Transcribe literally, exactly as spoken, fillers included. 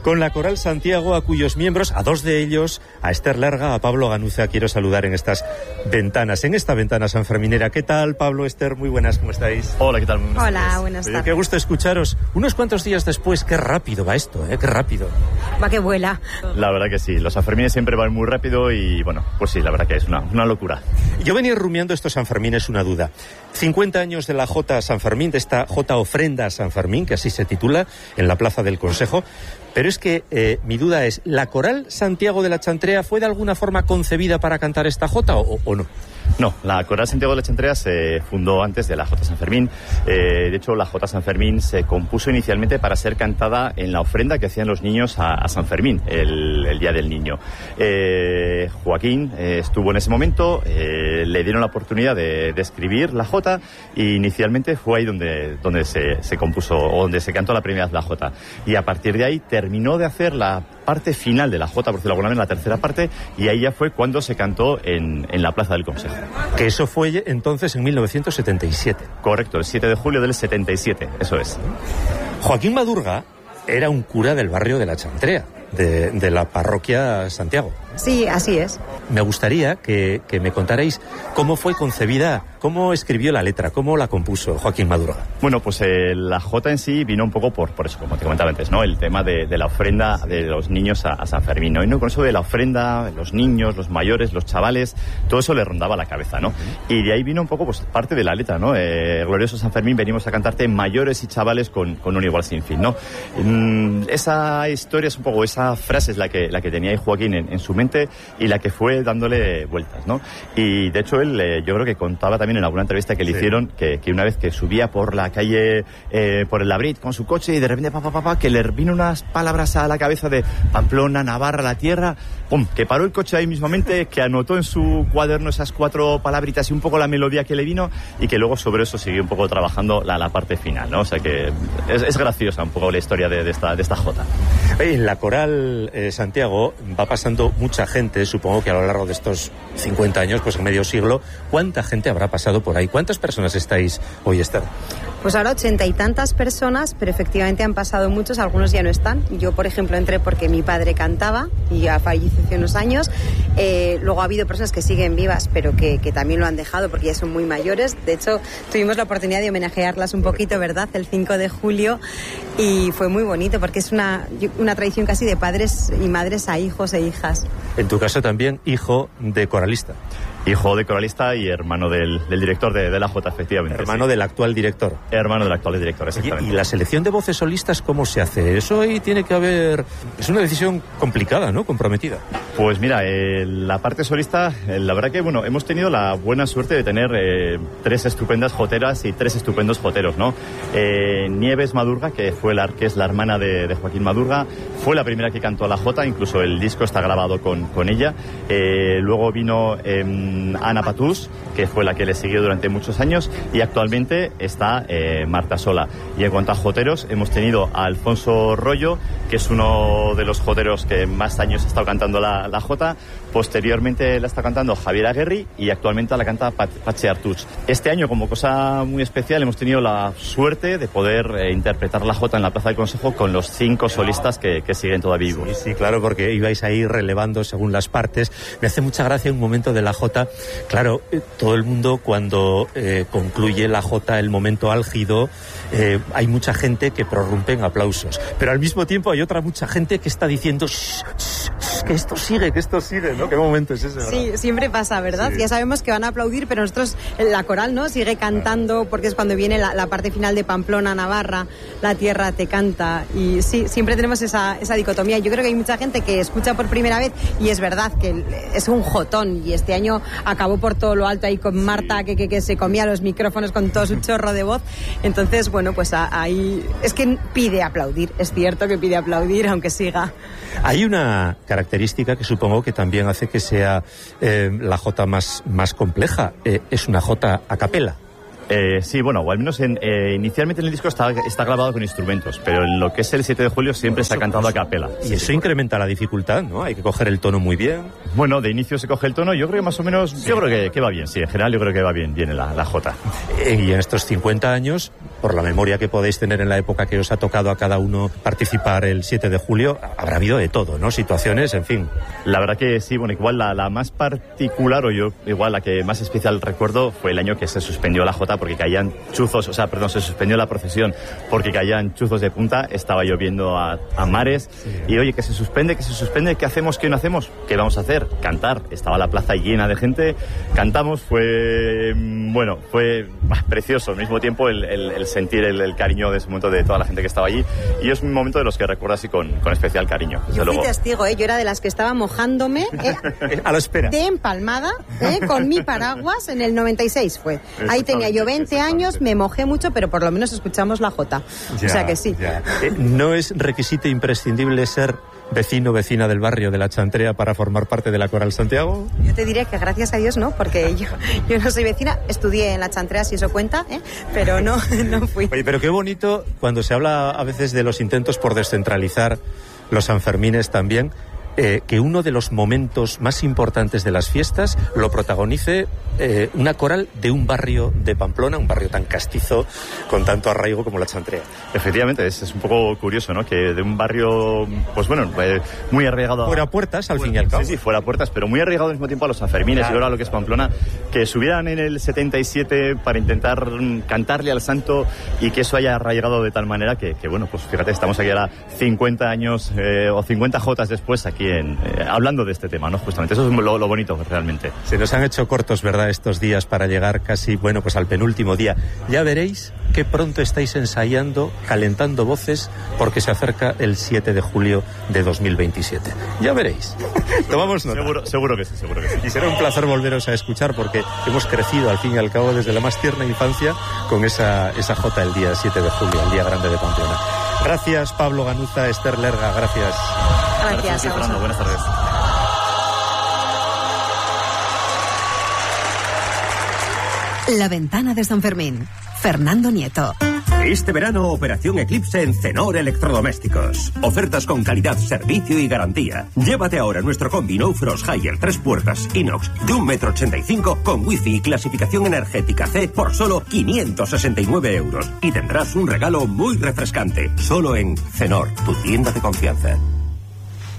con la Coral Santiago, a cuyos miembros, a dos de ellos, a Esther Lerga, a Pablo Ganuza, quiero saludar en estas ventanas, en esta ventana sanferminera. ¿Qué tal, Pablo, Esther? Muy buenas, ¿cómo estáis? Hola, ¿qué tal? Muy buenas Hola, tardes. buenas tardes. Oye, qué gusto escucharos. Unos cuantos días después, qué rápido va esto, ¿eh? Qué rápido. Va que vuela. La verdad que sí, los Sanfermines siempre van muy rápido y, bueno, pues sí, la verdad que es una, una locura. Yo venía rumiando estos Sanfermines una duda. cincuenta años de la J San Fermín, de esta J Ofrenda San Fermín, que así se titula, en la Plaza del Consejo. Pero es que eh, mi duda es, ¿la Coral Santiago de la Chantrea fue de alguna forma concebida para cantar esta Jota o, o no? No, la Coral Santiago de la Chantrea se fundó antes de la J San Fermín. Eh, de hecho, la J San Fermín se compuso inicialmente para ser cantada en la ofrenda que hacían los niños a, a San Fermín, el, el Día del Niño. Eh, Joaquín eh, estuvo en ese momento, eh, le dieron la oportunidad de, de escribir la Jota y inicialmente fue ahí donde, donde se, se compuso, o donde se cantó la primera vez la Jota. Y a partir de ahí terminó de hacer la parte final de la Jota, por decirlo de alguna manera, la tercera parte, y ahí ya fue cuando se cantó en, en la Plaza del Consejo. Que eso fue entonces en mil novecientos setenta y siete. Correcto, el siete de julio del setenta y siete, eso es. Joaquín Madurga era un cura del barrio de la Chantrea, de, de la parroquia Santiago. Sí, así es. Me gustaría que, que me contarais cómo fue concebida, cómo escribió la letra, cómo la compuso Joaquín Madurga. Bueno, pues eh, la Jota en sí vino un poco por, por eso, como te comentaba antes, ¿no? El tema de, de la ofrenda de los niños a, a San Fermín, ¿no? Y no con eso de la ofrenda, los niños, los mayores, los chavales, todo eso le rondaba la cabeza, ¿no? Y de ahí vino un poco, pues, parte de la letra, ¿no? Eh, glorioso San Fermín, venimos a cantarte mayores y chavales con, con un igual sin fin, ¿no? Mm, esa historia es un poco, esa frase es la que, la que tenía ahí Joaquín en, en su mente y la que fue dándole vueltas, ¿no? Y de hecho él, eh, yo creo que contaba también en alguna entrevista que le sí. hicieron que, que una vez que subía por la calle, eh, por el Labrit con su coche y de repente, papá, papá, que le vino unas palabras a la cabeza de Pamplona, Navarra, la tierra, pum, que paró el coche ahí mismamente, que anotó en su cuaderno esas cuatro palabritas y un poco la melodía que le vino y que luego sobre eso siguió un poco trabajando la, la parte final, ¿no? O sea que es, es graciosa un poco la historia de, de esta, de esta Jota. En la Coral eh, Santiago va pasando mucha gente, supongo que a lo largo de estos cincuenta años, pues en medio siglo, ¿cuánta gente habrá pasado por ahí? ¿Cuántas personas estáis hoy, Esther? Pues ahora ochenta y tantas personas, pero efectivamente han pasado muchos, algunos ya no están. Yo, por ejemplo, entré porque mi padre cantaba y ya falleció hace unos años. Eh, luego ha habido personas que siguen vivas, pero que, que también lo han dejado porque ya son muy mayores. De hecho, tuvimos la oportunidad de homenajearlas un poquito, ¿verdad?, el cinco de julio, y fue muy bonito porque es una, una tradición casi de padres y madres a hijos e hijas. En tu caso también, hijo de coralista. Hijo de coralista y hermano del, del director de, de la Jota, efectivamente. Hermano sí. del actual director. Hermano del actual director, exactamente. ¿Y, y la selección de voces solistas cómo se hace? Eso ahí tiene que haber... Es una decisión complicada, ¿no? Comprometida. Pues mira, eh, la parte solista, eh, la verdad que, bueno, hemos tenido la buena suerte de tener eh, tres estupendas joteras y tres estupendos joteros, ¿no? Eh, Nieves Madurga, que fue la, que es la hermana de, de Joaquín Madurga, fue la primera que cantó la Jota, incluso el disco está grabado con, con ella. Eh, luego vino... Eh, Ana Patús, que fue la que le siguió durante muchos años, y actualmente está eh, Marta Sola. Y en cuanto a joteros, hemos tenido a Alfonso Rollo, que es uno de los joteros que más años ha estado cantando la, la Jota. Posteriormente la está cantando Javier Aguerri y actualmente la canta Pache Artuch. Este año, como cosa muy especial, hemos tenido la suerte de poder eh, interpretar la Jota en la Plaza del Consejo con los cinco solistas que, que siguen todavía vivos. Sí, sí, claro, porque ibais ahí relevando según las partes. Me hace mucha gracia un momento de la Jota. Claro, eh, todo el mundo cuando eh, concluye la Jota, el momento álgido, eh, hay mucha gente que prorrumpe en aplausos. Pero al mismo tiempo hay otra mucha gente que está diciendo shh, shh, shh, que esto sigue, que esto sigue, ¿no? ¿Qué momento es ese, verdad? Sí, siempre pasa, ¿verdad? Sí. Ya sabemos que van a aplaudir, pero nosotros, la coral, ¿no? Sigue cantando, porque es cuando viene la, la parte final de Pamplona, Navarra, la tierra te canta. Y sí, siempre tenemos esa, esa dicotomía. Yo creo que hay mucha gente que escucha por primera vez y es verdad que es un jotón, y este año acabó por todo lo alto ahí con Marta, que, que, que se comía los micrófonos con todo su chorro de voz. Entonces, bueno, pues ahí es que pide aplaudir, es cierto que pide aplaudir, aunque siga. Hay una característica que supongo que también hace que sea eh, la jota más, más compleja. Eh, es una jota a capela. Eh, sí, bueno, o al menos en, eh, inicialmente en el disco está, está grabado con instrumentos, pero en lo que es el siete de julio siempre se ha cantado a capela. Y sí, eso sí, incrementa la dificultad, ¿no? Hay que coger el tono muy bien. Bueno, de inicio se coge el tono, yo creo que más o menos, sí. yo creo que, que va bien, sí, en general yo creo que va bien, viene la, la jota. Y en estos cincuenta años, por la memoria que podéis tener en la época que os ha tocado a cada uno participar el siete de julio, habrá habido de todo, ¿no? Situaciones, en fin. La verdad que sí, bueno, igual la, la más particular, o yo, igual la que más especial recuerdo, fue el año que se suspendió la Jota porque caían chuzos, o sea, perdón, se suspendió la procesión porque caían chuzos de punta, estaba lloviendo a, a mares, sí. Y oye, que se suspende, que se suspende, ¿qué hacemos, qué no hacemos? ¿Qué vamos a hacer? Cantar. Estaba la plaza llena de gente, cantamos, fue, bueno, fue bah, precioso, al mismo tiempo el, el, el sentir el, el cariño de ese momento de toda la gente que estaba allí, y es un momento de los que recuerdo así con, con especial cariño. Yo fui luego. testigo, ¿eh? Yo era de las que estaba mojándome eh, a la espera. De empalmada, eh, con mi paraguas en el noventa y seis fue. Ahí tenía yo veinte años, me mojé mucho, pero por lo menos escuchamos la Jota. Ya, o sea que sí. Eh, no es requisito imprescindible ser vecino o vecina del barrio de La Chantrea para formar parte de la Coral Santiago. Yo te diría que gracias a Dios no, porque yo, yo no soy vecina, estudié en La Chantrea, si eso cuenta, ¿eh? Pero no, no fui. Oye, pero qué bonito cuando se habla a veces de los intentos por descentralizar los Sanfermines también, eh, que uno de los momentos más importantes de las fiestas lo protagonice eh, una coral de un barrio de Pamplona, un barrio tan castizo, con tanto arraigo como La Chantrea. Efectivamente, es, es un poco curioso, ¿no? Que de un barrio, pues bueno, eh, muy arraigado... A... Fuera puertas, al fuera, fin y al cabo. Sí, sí, fuera puertas, pero muy arraigado al mismo tiempo a los Sanfermines, claro, y ahora lo que es Pamplona, que subieran en el setenta y siete para intentar cantarle al santo y que eso haya arraigado de tal manera que, que bueno, pues fíjate, estamos aquí ahora cincuenta años eh, o cincuenta jotas después aquí en, eh, hablando de este tema, ¿no? Justamente, eso es lo, lo bonito realmente. Se nos han hecho cortos, ¿verdad?, estos días para llegar casi, bueno, pues al penúltimo día. Ya veréis que pronto estáis ensayando, calentando voces, porque se acerca el siete de julio de dos mil veintisiete. Ya veréis. Tomamos nota. Seguro, seguro que sí, seguro que sí. Y será un placer volveros a escuchar porque hemos crecido al fin y al cabo desde la más tierna infancia con esa, esa jota el día siete de julio, el día grande de Pamplona. Gracias, Pablo Ganuza, Esther Lerga, gracias. Gracias, gracias a vosotros. Buenas tardes. La ventana de San Fermín. Fernando Nieto. Este verano, Operación Eclipse en Cenor Electrodomésticos. Ofertas con calidad, servicio y garantía. Llévate ahora nuestro combi No Frost Higher tres puertas inox de un metro ochenta y cinco con wifi y clasificación energética C por solo quinientos sesenta y nueve euros. Y tendrás un regalo muy refrescante. Solo en Cenor, tu tienda de confianza.